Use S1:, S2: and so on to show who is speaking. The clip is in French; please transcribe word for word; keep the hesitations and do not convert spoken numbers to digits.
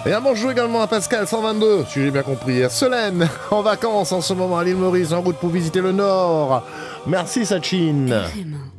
S1: Et un bonjour également à Pascal cent vingt-deux, si j'ai bien compris. À Solène, en vacances en ce moment à l'île Maurice, en route pour visiter le Nord. Merci Sachin.
S2: R M.